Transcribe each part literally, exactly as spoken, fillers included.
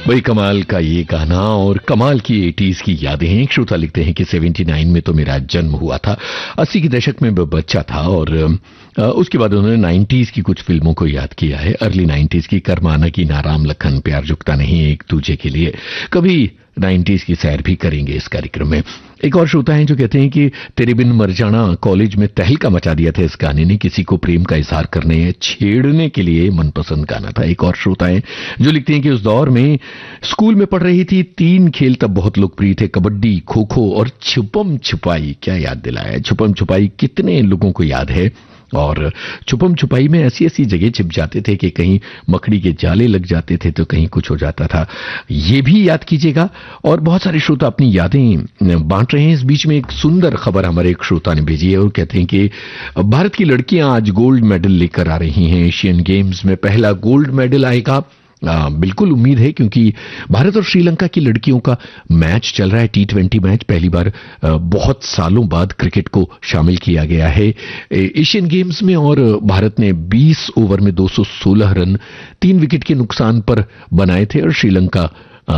भाई कमाल का ये गाना और कमाल की एटीज़ की यादें हैं। एक श्रोता लिखते हैं कि उन्यासी में तो मेरा जन्म हुआ था, अस्सी के दशक में मैं बच्चा था और उसके बाद उन्होंने नाइन्टीज़ की कुछ फिल्मों को याद किया है। अर्ली नाइन्टीज़ की करमाना की, नाराम लखन, प्यार झुकता नहीं, एक दूजे के लिए। कभी नाइन्टीज़ की सैर भी करेंगे इस कार्यक्रम में। एक और श्रोता है जो कहते हैं कि तेरे बिन मर जाना कॉलेज में तहलका मचा दिया था इस गाने ने, किसी को प्रेम का इजहार करने या छेड़ने के लिए मनपसंद गाना था। एक और श्रोता है जो लिखते हैं कि उस दौर में स्कूल में पढ़ रही थी, तीन खेल तब बहुत लोकप्रिय थे, कबड्डी, खो खो और छुपम छुपाई। क्या याद दिलाया, छुपम छुपाई कितने लोगों को याद है। और छुपम छुपाई में ऐसी ऐसी जगह छिप जाते थे कि कहीं मकड़ी के जाले लग जाते थे तो कहीं कुछ हो जाता था। ये भी याद कीजिएगा। और बहुत सारे श्रोता अपनी यादें बांट रहे हैं। इस बीच में एक सुंदर खबर हमारे एक श्रोता ने भेजी है और कहते हैं कि भारत की लड़कियां आज गोल्ड मेडल लेकर आ रही हैं। एशियन गेम्स में पहला गोल्ड मेडल आएगा। आ, बिल्कुल उम्मीद है, क्योंकि भारत और श्रीलंका की लड़कियों का मैच चल रहा है, टी ट्वेंटी मैच। पहली बार आ, बहुत सालों बाद क्रिकेट को शामिल किया गया है एशियन गेम्स में। और भारत ने बीस ओवर में दो सौ सोलह रन तीन विकेट के नुकसान पर बनाए थे और श्रीलंका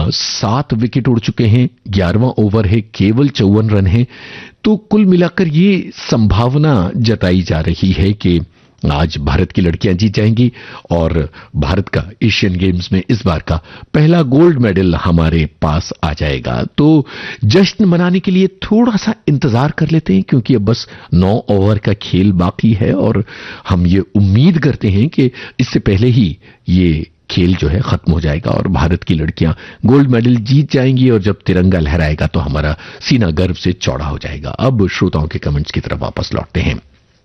सात विकेट उड़ चुके हैं। ग्यारहवां ओवर है, केवल चौवन रन है। तो कुल मिलाकर ये संभावना जताई जा रही है कि आज भारत की लड़कियां जीत जाएंगी और भारत का एशियन गेम्स में इस बार का पहला गोल्ड मेडल हमारे पास आ जाएगा। तो जश्न मनाने के लिए थोड़ा सा इंतजार कर लेते हैं, क्योंकि अब बस नौ ओवर का खेल बाकी है और हम ये उम्मीद करते हैं कि इससे पहले ही ये खेल जो है खत्म हो जाएगा और भारत की लड़कियां गोल्ड मेडल जीत जाएंगी और जब तिरंगा लहराएगा तो हमारा सीना गर्व से चौड़ा हो जाएगा। अब श्रोताओं के कमेंट्स की तरफ वापस लौटते हैं।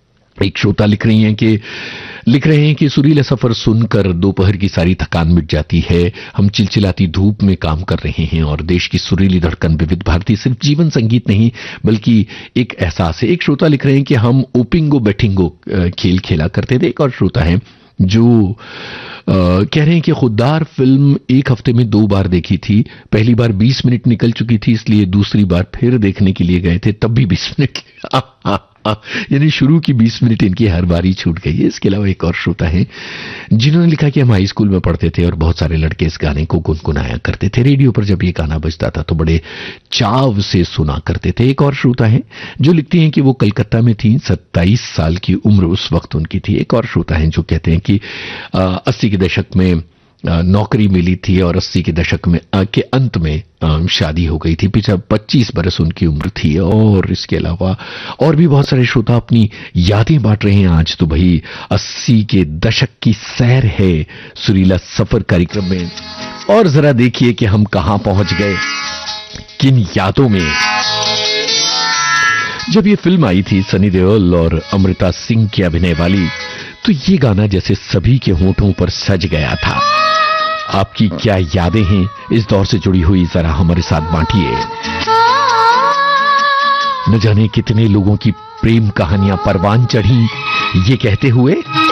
एक श्रोता लिख रही हैं कि लिख रहे हैं कि सुरीला सफर सुनकर दोपहर की सारी थकान मिट जाती है। हम चिलचिलाती धूप में काम कर रहे हैं और देश की सुरीली धड़कन विविध भारती सिर्फ जीवन संगीत नहीं बल्कि एक एहसास है। एक श्रोता लिख रहे हैं कि हम ओपिंगो बैटिंगो खेल खेला करते थे। एक और श्रोता है जो आ, कह रहे हैं कि खुददार फिल्म एक हफ्ते में दो बार देखी थी। पहली बार बीस मिनट निकल चुकी थी, इसलिए दूसरी बार फिर देखने के लिए गए थे, तब भी बीस मिनट यानी शुरू की बीस मिनट इनकी हर बारी छूट गई है। इसके अलावा एक और श्रोता है जिन्होंने लिखा कि हम हाई स्कूल में पढ़ते थे और बहुत सारे लड़के इस गाने को गुनगुनाया करते थे। रेडियो पर जब ये गाना बजता था तो बड़े चाव से सुना करते थे। एक और श्रोता है जो लिखती हैं कि वो कलकत्ता में थी, सत्ताईस साल की उम्र उस वक्त उनकी थी। एक और श्रोता है जो कहते हैं कि अस्सी के दशक में नौकरी मिली थी और अस्सी के दशक में के अंत में शादी हो गई थी। पिछले पच्चीस बरस उनकी उम्र थी। और इसके अलावा और भी बहुत सारे श्रोता अपनी यादें बांट रहे हैं। आज तो भाई अस्सी के दशक की सैर है सुरीला सफर कार्यक्रम में। और जरा देखिए कि हम कहां पहुंच गए, किन यादों में। जब ये फिल्म आई थी सनी देओल और अमृता सिंह की अभिनय वाली, तो ये गाना जैसे सभी के होठों पर सज गया था। आपकी क्या यादें हैं इस दौर से जुड़ी हुई, जरा हमारे साथ बांटिए। न जाने कितने लोगों की प्रेम कहानियां परवान चढ़ी ये कहते हुए